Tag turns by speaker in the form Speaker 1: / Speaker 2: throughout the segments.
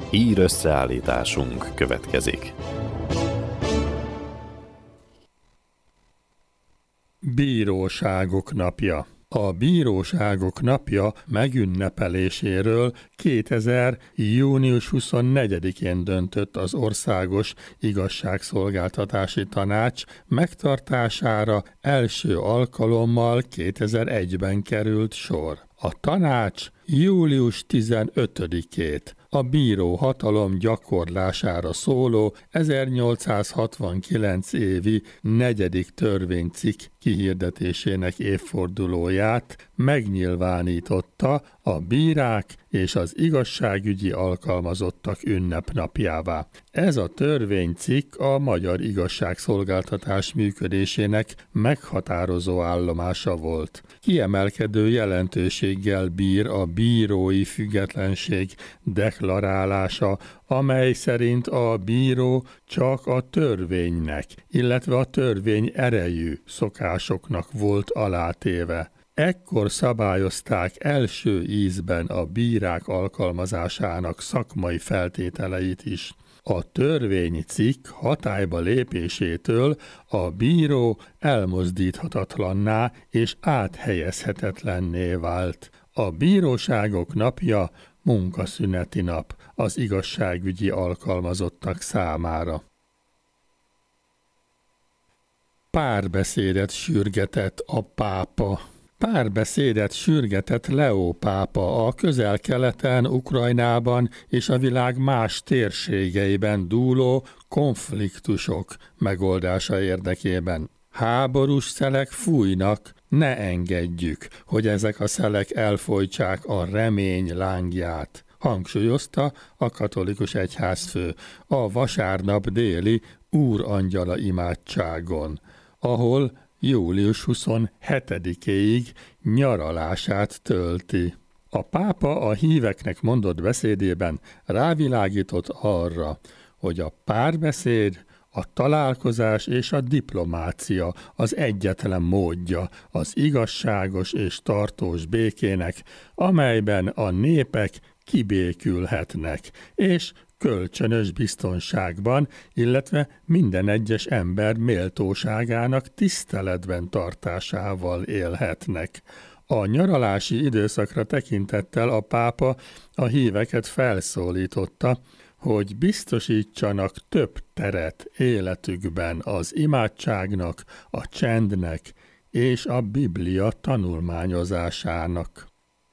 Speaker 1: Hír összeállításunk következik.
Speaker 2: Bíróságok napja. A Bíróságok napja megünnepeléséről 2000. június 24-én döntött az Országos Igazságszolgáltatási Tanács, megtartására első alkalommal 2001-ben került sor. A tanács július 15-ét a bíró hatalom gyakorlására szóló 1869 évi 4. törvénycikk kihirdetésének évfordulóját megnyilvánította a bírák és az igazságügyi alkalmazottak ünnepnapjává. Ez a törvénycikk a magyar igazságszolgáltatás működésének meghatározó állomása volt. Kiemelkedő jelentőséggel bír a bírói függetlenség deklarálása, amely szerint a bíró csak a törvénynek, illetve a törvény erejű szokásoknak volt alátéve. Ekkor szabályozták első ízben a bírák alkalmazásának szakmai feltételeit is. A törvénycikk hatályba lépésétől a bíró elmozdíthatatlanná és áthelyezhetetlenné vált. A bíróságok napja munkaszüneti nap az igazságügyi alkalmazottak számára. Párbeszédet sürgetett a pápa. Párbeszédet sürgetett Leó pápa a Közel-Keleten, Ukrajnában és a világ más térségeiben dúló konfliktusok megoldása érdekében. Háborús szelek fújnak, ne engedjük, hogy ezek a szelek elfojtsák a remény lángját, hangsúlyozta a katolikus egyházfő a vasárnap déli úrangyala imádságon, ahol július 27-éig nyaralását tölti. A pápa a híveknek mondott beszédében rávilágított arra, hogy a párbeszéd, a találkozás és a diplomácia az egyetlen módja az igazságos és tartós békének, amelyben a népek kibékülhetnek, és kölcsönös biztonságban, illetve minden egyes ember méltóságának tiszteletben tartásával élhetnek. A nyaralási időszakra tekintettel a pápa a híveket felszólította, hogy biztosítsanak több teret életükben az imádságnak, a csendnek és a Biblia tanulmányozásának.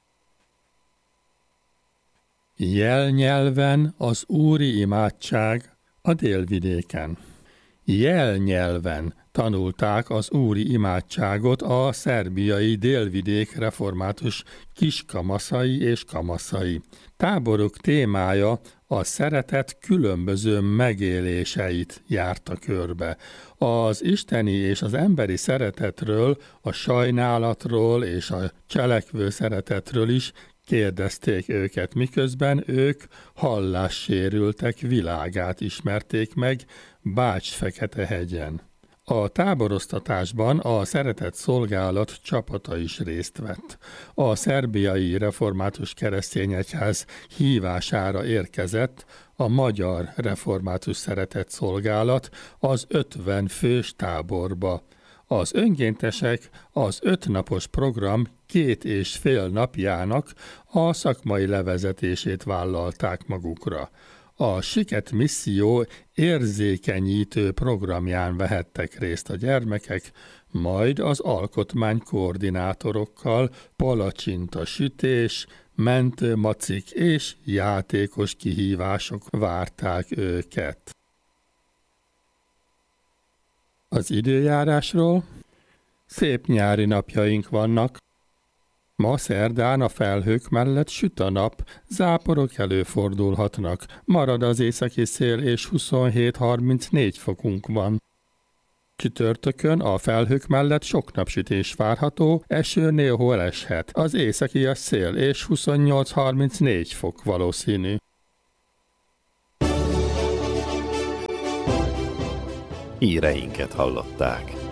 Speaker 2: Jelnyelven az úri imádság a délvidéken. Jelnyelven tanulták az úri imádságot a szerbiai délvidék református kiskamaszai és kamaszai. Táboruk témája a szeretet különböző megéléseit járta körbe. Az isteni és az emberi szeretetről, a sajnálatról és a cselekvő szeretetről is kérdezték őket, miközben ők hallássérültek világát ismerték meg Bács-Fekete-hegyen. A táboroztatásban a Szeretett Szolgálat csapata is részt vett. A szerbiai református keresztény egyház hívására érkezett a Magyar Református Szeretett Szolgálat az 50 fős táborba. Az önkéntesek az 5 napos program 2,5 napjának a szakmai levezetését vállalták magukra. A Siket misszió érzékenyítő programján vehettek részt a gyermekek, majd az alkotmánykoordinátorokkal palacsinta sütés, mentőmacik és játékos kihívások várták őket. Az időjárásról: szép nyári napjaink vannak. Ma szerdán a felhők mellett süt a nap, záporok előfordulhatnak, marad az északi szél és 27-34 fokunk van. Csütörtökön a felhők mellett sok napsütés várható, eső néhol eshet, az északias szél és 28-34 fok valószínű.
Speaker 1: Híreinket hallották.